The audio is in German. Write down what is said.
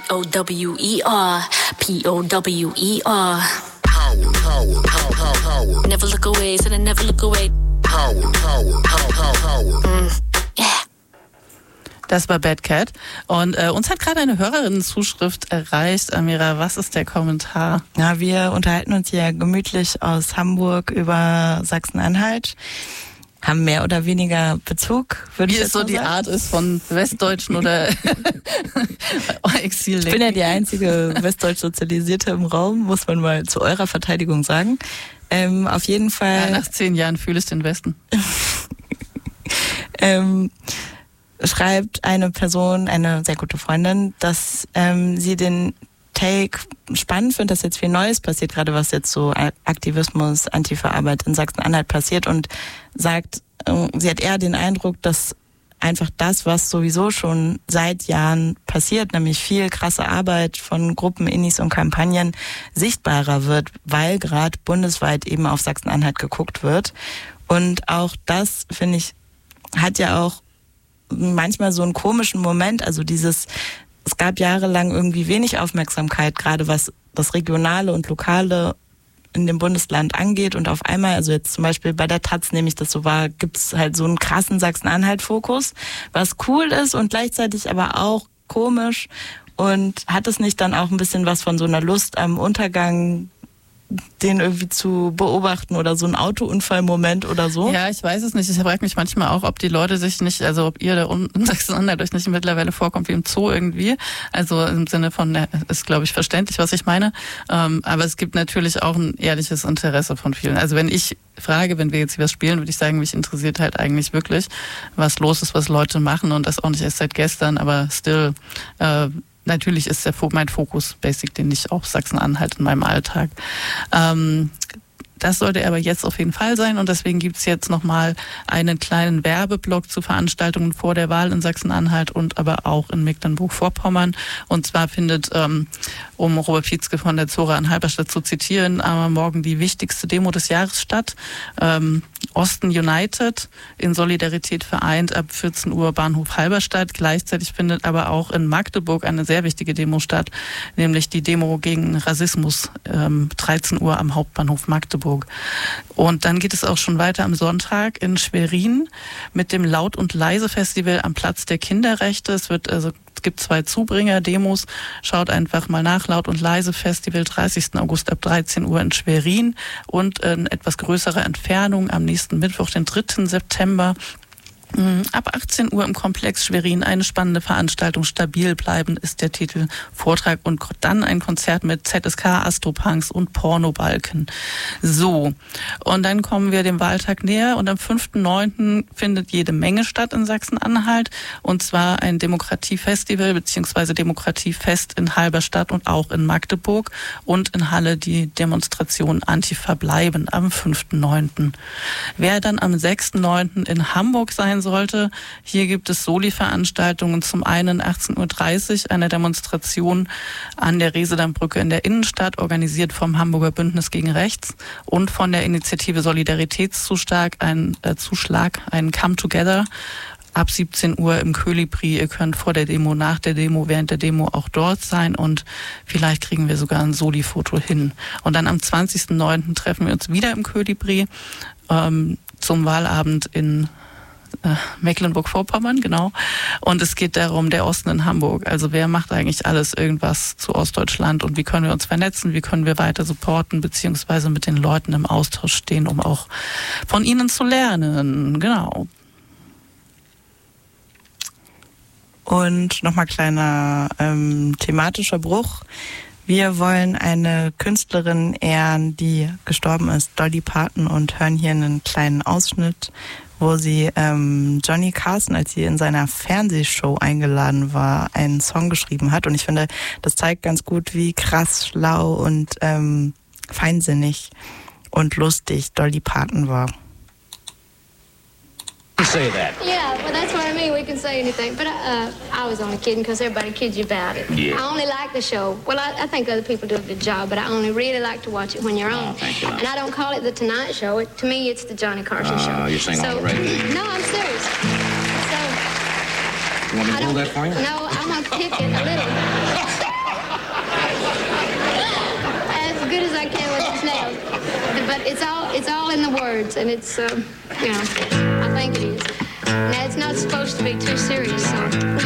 P-O-W-E-R, P-O-W-E-R. Power, power, power, power, power. Never look away, said I never look away. Power, power, power, power, power. Yeah. Das war Bad Cat. Und uns hat gerade eine Hörerinnenzuschrift erreicht. Amira, was ist der Kommentar? Ja, wir unterhalten uns hier gemütlich aus Hamburg über Sachsen-Anhalt. Haben mehr oder weniger Bezug, würde ich Wie es so die Art ist von Westdeutschen oder Exil. Ich bin ja die einzige westdeutsch Sozialisierte im Raum, muss man mal zu eurer Verteidigung sagen. Auf jeden Fall. Ja, nach 10 Jahren fühle ich den Westen. Schreibt eine Person, eine sehr gute Freundin, dass sie den Take spannend findet, dass jetzt viel Neues passiert, gerade was jetzt so Aktivismus, Antifa-Arbeit in Sachsen-Anhalt passiert, und sagt, sie hat eher den Eindruck, dass einfach das, was sowieso schon seit Jahren passiert, nämlich viel krasse Arbeit von Gruppen, Innis und Kampagnen, sichtbarer wird, weil gerade bundesweit eben auf Sachsen-Anhalt geguckt wird. Und auch das, finde ich, hat ja auch manchmal so einen komischen Moment, also es gab jahrelang irgendwie wenig Aufmerksamkeit, gerade was das Regionale und Lokale in dem Bundesland angeht, und auf einmal, also jetzt zum Beispiel bei der Taz nehme ich das so wahr, gibt es halt so einen krassen Sachsen-Anhalt-Fokus, was cool ist und gleichzeitig aber auch komisch, und hat es nicht dann auch ein bisschen was von so einer Lust am Untergang, den irgendwie zu beobachten, oder so ein Autounfallmoment oder so? Ja, ich weiß es nicht. Ich frage mich manchmal auch, ob die Leute sich nicht, also ob ihr da unten in Sachsen-Anhalt euch nicht mittlerweile vorkommt wie im Zoo irgendwie. Also im Sinne von, ist glaube ich verständlich, was ich meine. Aber es gibt natürlich auch ein ehrliches Interesse von vielen. Also wenn ich frage, wenn wir jetzt hier was spielen, würde ich sagen, mich interessiert halt eigentlich wirklich, was los ist, was Leute machen, und das auch nicht erst seit gestern, aber still, natürlich ist mein Fokus basically nicht auf Sachsen-Anhalt in meinem Alltag. Das sollte aber jetzt auf jeden Fall sein, und deswegen gibt's jetzt nochmal einen kleinen Werbeblock zu Veranstaltungen vor der Wahl in Sachsen-Anhalt und aber auch in Mecklenburg-Vorpommern. Und zwar findet, um Robert Pietzke von der Zora in Halberstadt zu zitieren, morgen die wichtigste Demo des Jahres statt. Osten United, in Solidarität vereint, ab 14 Uhr Bahnhof Halberstadt. Gleichzeitig findet aber auch in Magdeburg eine sehr wichtige Demo statt, nämlich die Demo gegen Rassismus, 13 Uhr am Hauptbahnhof Magdeburg. Und dann geht es auch schon weiter am Sonntag in Schwerin mit dem Laut und Leise Festival am Platz der Kinderrechte. Es gibt 2 Zubringer-Demos. Schaut einfach mal nach. Laut und Leise Festival, 30. August ab 13 Uhr in Schwerin, und in etwas größerer Entfernung am nächsten Mittwoch, den 3. September, ab 18 Uhr im Komplex Schwerin eine spannende Veranstaltung. Stabil bleiben ist der Titel. Vortrag und dann ein Konzert mit ZSK, Astropunks und Pornobalken. So, und dann kommen wir dem Wahltag näher, und am 5.9. findet jede Menge statt in Sachsen-Anhalt, und zwar ein Demokratiefestival bzw. Demokratiefest in Halberstadt und auch in Magdeburg, und in Halle die Demonstration Antifa bleiben am 5.9. Wer dann am 6.9. in Hamburg sein sollte, hier gibt es Soli-Veranstaltungen. Zum einen 18.30 Uhr eine Demonstration an der Resedammbrücke in der Innenstadt, organisiert vom Hamburger Bündnis gegen Rechts und von der Initiative Solidaritätszuschlag, ein Come Together. Ab 17 Uhr im Kolibri. Ihr könnt vor der Demo, nach der Demo, während der Demo auch dort sein, und vielleicht kriegen wir sogar ein Soli-Foto hin. Und dann am 20.09. treffen wir uns wieder im Kolibri zum Wahlabend in Mecklenburg-Vorpommern, genau. Und es geht darum, der Osten in Hamburg. Also wer macht eigentlich alles irgendwas zu Ostdeutschland, und wie können wir uns vernetzen, wie können wir weiter supporten, beziehungsweise mit den Leuten im Austausch stehen, um auch von ihnen zu lernen. Genau. Und nochmal kleiner thematischer Bruch. Wir wollen eine Künstlerin ehren, die gestorben ist, Dolly Parton, und hören hier einen kleinen Ausschnitt, wo sie Johnny Carson, als sie in seiner Fernsehshow eingeladen war, einen Song geschrieben hat. Und ich finde, das zeigt ganz gut, wie krass, schlau und feinsinnig und lustig Dolly Parton war. Say that. Yeah, well, that's what I mean. We can say anything. But I was only kidding, because everybody kids you about it. Yeah. I only like the show. Well, I think other people do a good job, but I only really like to watch it when you're on. Oh, thank you. And I don't call it the Tonight Show. To me, it's the Johnny Carson show. You're saying on the radio? No, I'm serious. So, You want me to hold that for you? No, I'm going to pick it a little. but it's all in the words, and it's, I think it is. Now, it's not supposed to be too serious, so...